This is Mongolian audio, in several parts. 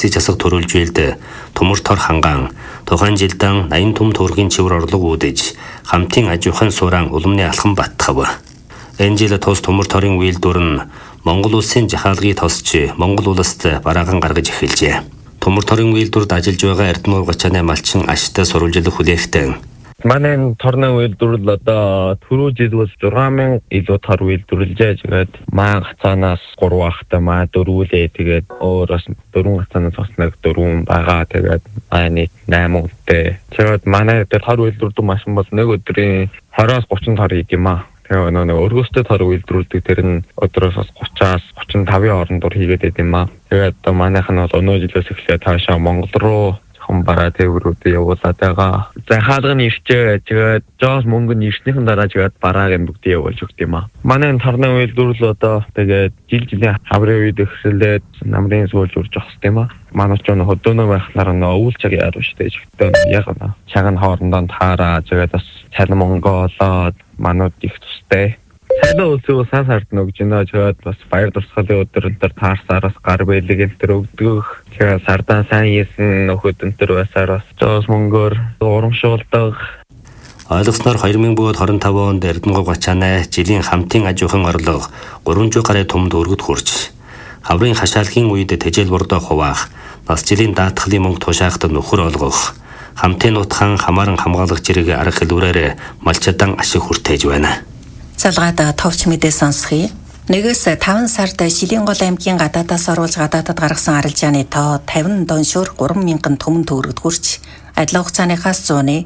хэсэг засаг төрүүлж байлд төмөр тор хангаан тухайн жилдэн 80 том төргийн чивэр орлого үүдэж хамтын аж ахуйн сууран улмны алхан баттхав. Энэ жил тус төмөр торын үйлдвэр нь Монгол улсын жахаалгыг тосч Монгол улсад бараахан гаргаж эхэлжээ. Төмөр торын үйлдвэрд ажиллаж байгаа Эрдэнэ 38 малчин ашигтай сурвалжлах хүлээхтэй. Манай торны үйлдвэрлэл одоо түрүү жил бол 6000 илүү тор үйлдвэрлэжээ. Тэгээд маа гацаанаас 3 ахтай маа дөрвөлээ. Тэгээд өөрөөс 4 гацаанаас бас нэг 4 байгаа. Тэгээд маань 8 үнэтэй. Тэгээд манай дээр тор үйлдвэрлэдэг машин бол нэг өдрийн 20-аас 30 тор хийх юм аа. Тэгээд нэг өргөстэй тор үйлдвэрлэдэг тэр нь өдрөөс 30-аас 35-ын хооронд хийгээд байд юм аа. Тэгээд манайх нь бол өнөө жилээс эхлээд таашаа Монгол руу бараа тээврүүд явуулаад байгаа. За хаалганы ирчээ тэгээд жоос мөнгө нь ирснийхэн дараа тэгээд барааг нь бүгд явуулж өгд юм аа. Манай торны үйлдвэрлэл одоо тэгээд жилийн хаврын үед эхлээд намрын суулж урж авах юм аа. Манай ч өнө хөдөөнөө байхлаар нөө өвөл чаг яаруу штэ жигтэн яг наа. Чагн хоорондоо таараа тэгээд бас цалин мөнгө олоод манууд их тустай. Цалин үлсээ сайн сард нөгж нөө тэгээд бас баяр дурсгалын өдөр өнтер таарсараас гар байлэг энтер өгдөг. Тэгээд сардаа сайн хийсэн нөхөд өнтер байсаар бас жоос мөнгөөр урамшуулдаг. Ойлгосноор 2025 онд Эрдэнэ 38 жилийн хамтын аж ахуйн орлого 300 гаруй томд өргөд хүрч хаврын хашаалхын үед тэжээл бордоо хуваах, нас жилийн даатгалын мөнгө тушаахад нөхөр олгох, хамтын нутхан хамааран хамгаалах зэрэг арга хэлбэрээр малчадан ашиг хүртээж байна. Залгаад товч мэдээ сонсхий. 1-5 сард Шилэн гол аймгийн гадаадаас оруулж гадаадад гаргасан арилжааны тоо 50 доншуур 3000 төмөн төгрөгд хүрч адилхан хугацааныхаас 100-ны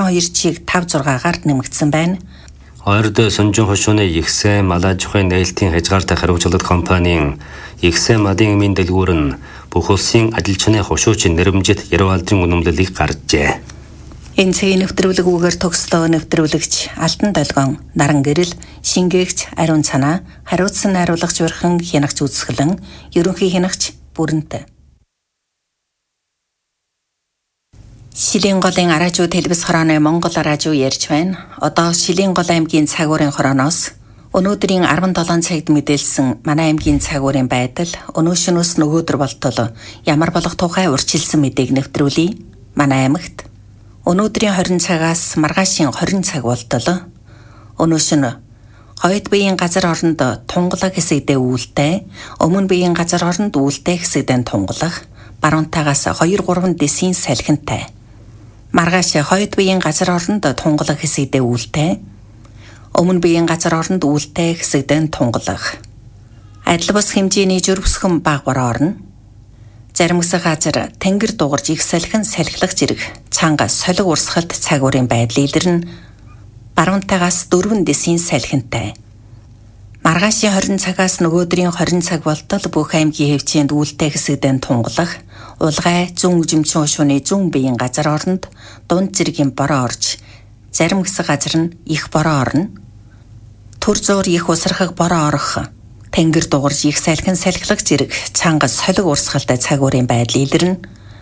22.56-аар нэмэгдсэн байна. Хоёрд Сүнжин хошууны Ихсэн малаж ахуйн нээлтийн хязгаартай хариуцлагад компанийн Ихсэн мадын эмийн дэлгүүр нь бүх улсын ажилчны хошуучин нэрмжит Ервалдрын үнэмлэлийг гаргажээ. Энэ цагийн нэвтрүүлгүүгээр төгслөө нэвтрүүлэгч Алтан Долгон, Наран Гэрэл, Шингээгч Ариун Цанаа, хариуцсан найруулагч Урхан Хянагч Үзэсгэлэн, ерөнхий хянагч Бүрэнтэй. Шилэн голын араажуу телевиз хорооны Монгол араажуу ярьж байна. Одоо Шилэн гол аймгийн цагуурын хорооноос өнөөдрийн 17 цагт мэдээлсэн манай аймгийн цагуурын байдал өнөөшнөөс нөгөөдөр болтол ямар болох тухай урьдчилсан мэдээг нэвтрүүлье. Манай аймагт өнөөдрийн 20 цагаас маргаашийн 20 цаг болтол өнөөшн хойд биеийн газар оронд тунгалаг хэсэгдээ үүлтэй, өмнө биеийн газар оронд үүлтэй хэсэгдээ тунгалаг, баруунтаагаас 2-3 дэсийн салхинтай. Маргааш хойд биеийн газар оронд тунгалаг хэсэгдээ үүлтэй, өмнө биеийн газар оронд үүлтэй хэсэгдээ тунгалаг. Адил бус хэмжээний жирвсхэн баг бороо орно. Зарим хэсэг газар тэнгэр дугарж их салхин салхилах зэрэг цанга солиг урсгалт цагуурын байдал илэрнэ. Баруунтаагаас 4 дэсийн салхинтай. Маргаашийн 20 цагаас нөгөөдрийн 20 цаг болтол бүх аймгийн хэвчээнд үүлтэй хэсэгдээ тунгалах, улгай зүүн үжимчин хошууны зүүн биеийн газар оронд дунд зэргийн бороо орж, зарим хэсэг газар нь их бороо орно. Төр зуур их усрахаг бороо орох, тэнгэр дугарж их салхин салхилах зэрэг цанга солиг урсгалтай цагуурын байдал илэрнэ.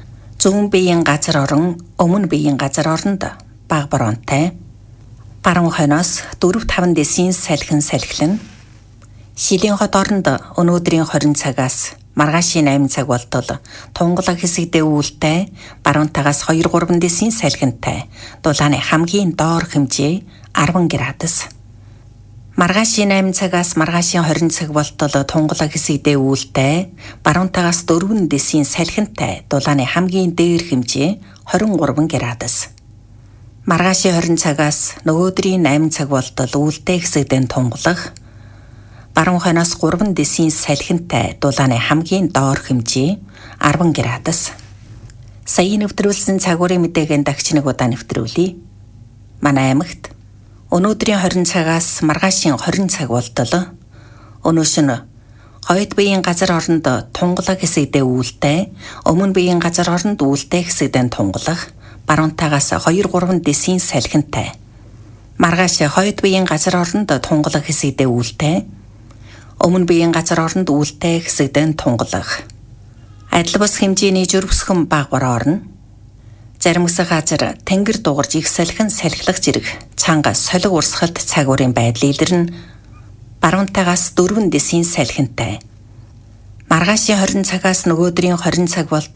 Зүүн биеийн газар орон, өмнө биеийн газар оронд баг бороонтай. Баруун хойноос 4-5 дэсийн салхин салхилна. Шилэн хот оронд өнөөдрийн 20 цагаас маргаашийн 8 цаг болтол тунгалаг хэсэгдээ үүлтэй, баруунтаагаас 2-3 дэсийн салхинтай. Дулааны хамгийн доор хэмжээ 10 градус. Маргаашийн 8 цагаас маргаашийн 20 цаг болтол тунгалаг хэсэгдээ үүлтэй, баруунтаагаас 4 дэсийн салхинтай. Дулааны хамгийн дээр хэмжээ 23 градус. Маргаашийн 20 цагаас нөгөөдрийн 8 цаг болтол үүлтэй хэсэгдээ тунгалаг, баруун хойноос 3 дэсийн салхинтай. Дулааны хамгийн доор хэмжээ 10 градус. Сая нэвтрүүлсэн цагуурын мэдээгийн дагч нэг удаа нэвтрүүлье. Манай аймагт өнөөдрийн 20 цагаас маргаашийн 20 цаг болтол өнөөшн хойд биеийн газар оронд тунгалаг хэсэгдээ үүлтэй, өмнө биеийн газар оронд үүлтэй хэсэгдээ тунгалаг, баруунтаагаас 2-3 дэсийн салхинтай. Маргааш хойд биеийн газар оронд тунгалаг хэсэгдээ үүлтэй, өмнө биеийн газар оронд үүлтэй хэсэгдээ тунгалаг. Адил бус хэмжээний жирвсхэн баг бороо орно. Зарим хэсэг газар тэнгэр дугарж их салхин салхилах зэрэг цанга солиг урсгалт цагуурын байдал илэрнэ. Баруунтаагаас 4 дэсийн салхинтай. Маргаашийн 20 цагаас нөгөөдрийн 20 цаг болтол